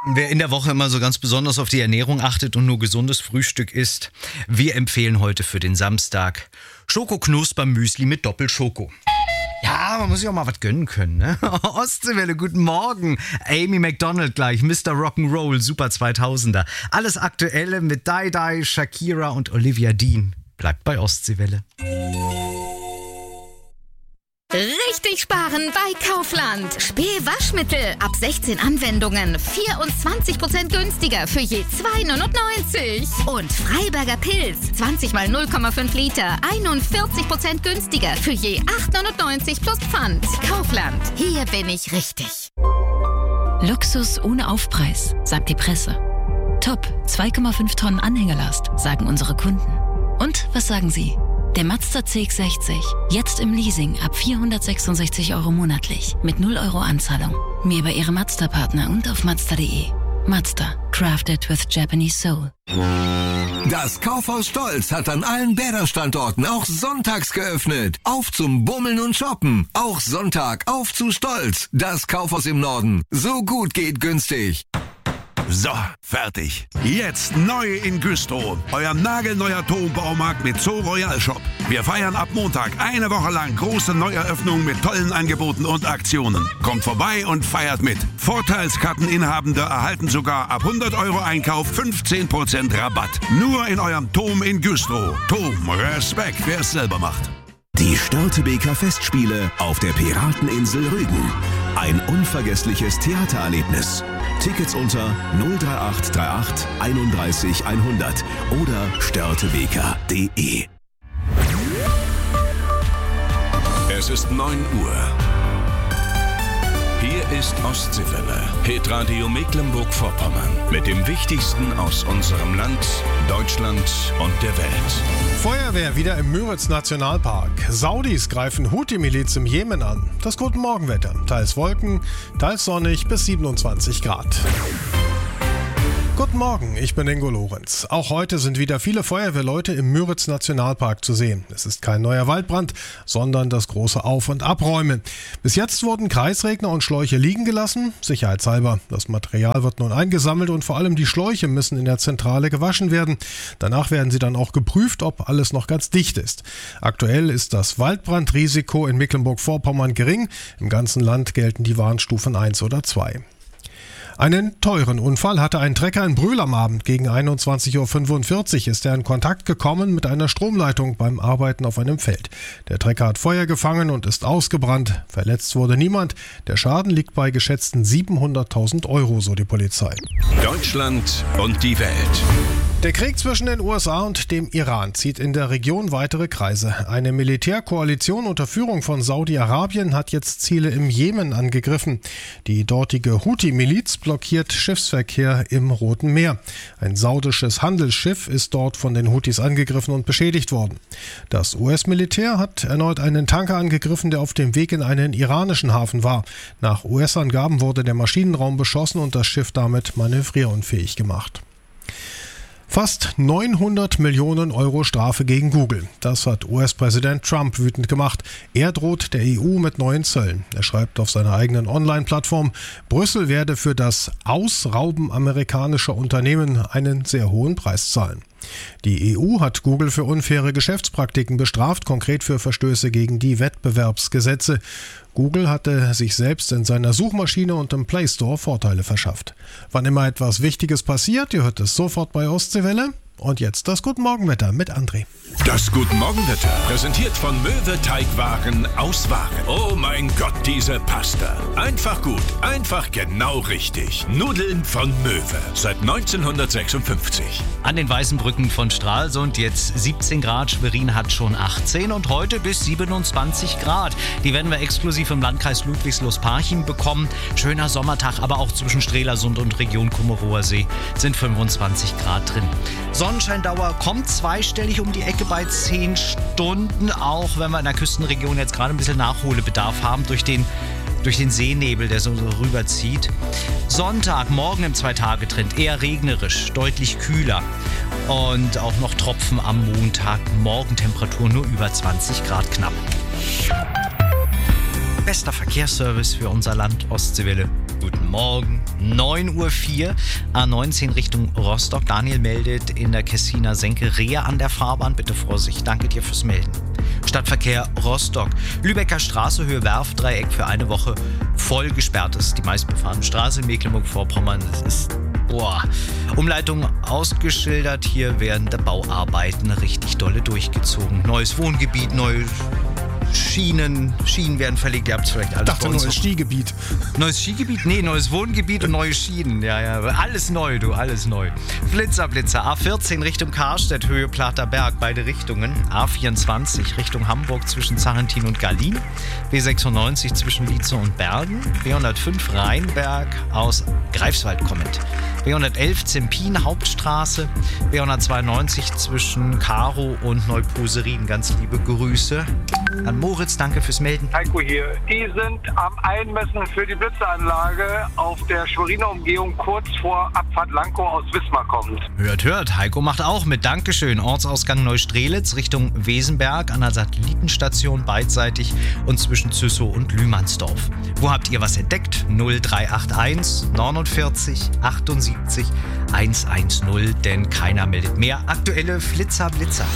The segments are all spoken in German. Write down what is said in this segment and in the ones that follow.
Wer in der Woche immer so ganz besonders auf die Ernährung achtet und nur gesundes Frühstück isst, wir empfehlen heute für den Samstag Schokoknusper-Müsli mit Doppelschoko. Ja, man muss sich auch mal was gönnen können, ne? Ostseewelle, guten Morgen. Amy McDonald gleich, Mr. Rock'n'Roll, Super 2000er. Alles Aktuelle mit Dai, Shakira und Olivia Dean. Bleibt bei Ostseewelle. Richtig sparen bei Kaufland. Spül-Waschmittel ab 16 Anwendungen 24% günstiger für je 2,99. Und Freiberger Pilz 20 mal 0,5 Liter 41% günstiger für je 8,99 plus Pfand. Kaufland, hier bin ich richtig. Luxus ohne Aufpreis, sagt die Presse. Top, 2,5 Tonnen Anhängerlast, sagen unsere Kunden. Und was sagen Sie? Der Mazda CX-60, jetzt im Leasing ab 466 € monatlich, mit 0 € Anzahlung. Mehr bei Ihrem Mazda-Partner und auf Mazda.de. Mazda, crafted with Japanese soul. Das Kaufhaus Stolz hat an allen Bäder-Standorten auch sonntags geöffnet. Auf zum Bummeln und Shoppen. Auch Sonntag auf zu Stolz. Das Kaufhaus im Norden. So gut geht günstig. So, fertig. Jetzt neu in Güstrow. Euer nagelneuer Turmbaumarkt mit Zoo Royal Shop. Wir feiern ab Montag eine Woche lang große Neueröffnungen mit tollen Angeboten und Aktionen. Kommt vorbei und feiert mit. Vorteilskarteninhabende erhalten sogar ab 100 € Einkauf 15% Rabatt. Nur in eurem Tom in Güstrow. Tom, Respekt, wer es selber macht. Die Störtebeker Festspiele auf der Pirateninsel Rügen. Ein unvergessliches Theatererlebnis. Tickets unter 03838 31 100 oder störtebeker.de. Es ist 9 Uhr. Hier ist Ostseewelle, Hitradio Mecklenburg-Vorpommern. Mit dem Wichtigsten aus unserem Land, Deutschland und der Welt. Feuerwehr wieder im Müritz-Nationalpark. Saudis greifen Houthi-Miliz im Jemen an. Das Guten Morgenwetter. Teils Wolken, teils sonnig bis 27 Grad. Guten Morgen, ich bin Ingo Lorenz. Auch heute sind wieder viele Feuerwehrleute im Müritz-Nationalpark zu sehen. Es ist kein neuer Waldbrand, sondern das große Auf- und Abräumen. Bis jetzt wurden Kreisregner und Schläuche liegen gelassen, sicherheitshalber. Das Material wird nun eingesammelt und vor allem die Schläuche müssen in der Zentrale gewaschen werden. Danach werden sie dann auch geprüft, ob alles noch ganz dicht ist. Aktuell ist das Waldbrandrisiko in Mecklenburg-Vorpommern gering. Im ganzen Land gelten die Warnstufen 1 oder 2. Einen teuren Unfall hatte ein Trecker in Brühl am Abend. Gegen 21:45 Uhr ist er in Kontakt gekommen mit einer Stromleitung beim Arbeiten auf einem Feld. Der Trecker hat Feuer gefangen und ist ausgebrannt. Verletzt wurde niemand. Der Schaden liegt bei geschätzten 700.000 €, so die Polizei. Deutschland und die Welt. Der Krieg zwischen den USA und dem Iran zieht in der Region weitere Kreise. Eine Militärkoalition unter Führung von Saudi-Arabien hat jetzt Ziele im Jemen angegriffen. Die dortige Houthi-Miliz blockiert Schiffsverkehr im Roten Meer. Ein saudisches Handelsschiff ist dort von den Houthis angegriffen und beschädigt worden. Das US-Militär hat erneut einen Tanker angegriffen, der auf dem Weg in einen iranischen Hafen war. Nach US-Angaben wurde der Maschinenraum beschossen und das Schiff damit manövrierunfähig gemacht. Fast 900 Millionen € Strafe gegen Google. Das hat US-Präsident Trump wütend gemacht. Er droht der EU mit neuen Zöllen. Er schreibt auf seiner eigenen Online-Plattform, Brüssel werde für das Ausrauben amerikanischer Unternehmen einen sehr hohen Preis zahlen. Die EU hat Google für unfaire Geschäftspraktiken bestraft, konkret für Verstöße gegen die Wettbewerbsgesetze. Google hatte sich selbst in seiner Suchmaschine und im Play Store Vorteile verschafft. Wann immer etwas Wichtiges passiert, ihr hört es sofort bei Ostseewelle. Und jetzt das Guten Morgenwetter mit André. Das Guten Morgenwetter, präsentiert von Möwe Teigwaren aus Waren. Oh mein Gott, diese Pasta. Einfach gut, einfach genau richtig. Nudeln von Möwe, seit 1956. An den weißen Brücken von Stralsund jetzt 17 Grad, Schwerin hat schon 18 und heute bis 27 Grad. Die werden wir exklusiv im Landkreis Ludwigslust-Parchim bekommen. Schöner Sommertag, aber auch zwischen Strelasund und Region Kummerower See sind 25 Grad drin. Sonnenscheindauer kommt zweistellig um die Ecke bei 10 Stunden, auch wenn wir in der Küstenregion jetzt gerade ein bisschen Nachholbedarf haben durch den Seenebel, der so rüberzieht. Sonntag, morgen im 2-Tage-Trend, eher regnerisch, deutlich kühler und auch noch Tropfen am Montag. Morgentemperatur nur über 20 Grad knapp. Bester Verkehrsservice für unser Land, Ostseewelle. Gut. guten Morgen. 9:04 Uhr, A19 Richtung Rostock. Daniel meldet in der Kessiner Senke Rehe an der Fahrbahn. Bitte Vorsicht, danke dir fürs Melden. Stadtverkehr Rostock. Lübecker Straße, Höhe Werftdreieck für eine Woche voll gesperrt ist. Die meistbefahrene Straße in Mecklenburg-Vorpommern. Das ist Umleitung ausgeschildert. Hier werden der Bauarbeiten richtig dolle durchgezogen. Neues Wohngebiet, neue Schienen werden verlegt. Ihr habt es vielleicht alles. Ich dachte, neues Skigebiet. Neues Skigebiet? Nee, neues Wohngebiet und neue Schienen. Ja, alles neu, alles neu. Blitzer. A14 Richtung Karstedt, Höhe Plater Berg, beide Richtungen. A24 Richtung Hamburg zwischen Zarentin und Gallin. B96 zwischen Lietze und Bergen. B105 Rheinberg aus Greifswald kommend. B111 Zempin Hauptstraße. B192 zwischen Karo und Neupuserin. Ganz liebe Grüße an Moritz, danke fürs Melden. Heiko hier. Die sind am Einmessen für die Blitzeranlage auf der Schweriner Umgehung kurz vor Abfahrt Lankow aus Wismar kommt. Hört. Heiko macht auch mit. Dankeschön. Ortsausgang Neustrelitz Richtung Wesenberg an der Satellitenstation beidseitig und zwischen Züssow und Lühmannsdorf. Wo habt ihr was entdeckt? 0381 49 78 110, denn keiner meldet mehr. Aktuelle Blitzer.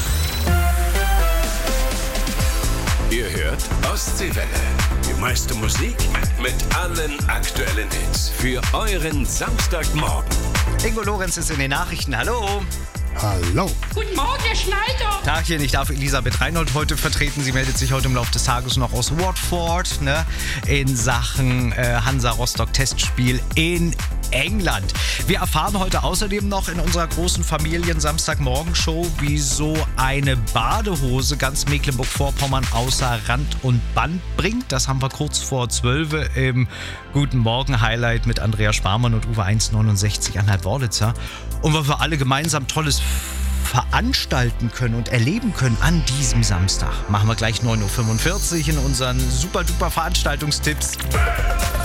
Ihr hört Ostseewelle. Die meiste Musik mit allen aktuellen Hits. Für euren Samstagmorgen. Ingo Lorenz ist in den Nachrichten. Hallo. Hallo. Guten Morgen, Herr Schneider. Tagchen, ich darf Elisabeth Reinhold heute vertreten. Sie meldet sich heute im Laufe des Tages noch aus Watford, in Sachen Hansa Rostock Testspiel in England. Wir erfahren heute außerdem noch in unserer großen Familien-Samstagmorgen-Show, wie so eine Badehose ganz Mecklenburg-Vorpommern außer Rand und Band bringt. Das haben wir kurz vor 12 im Guten Morgen-Highlight mit Andrea Sparmann und Uwe 169,5 Wörlitzer. Und was wir alle gemeinsam Tolles veranstalten können und erleben können an diesem Samstag. Machen wir gleich 9:45 Uhr in unseren super-duper Veranstaltungstipps.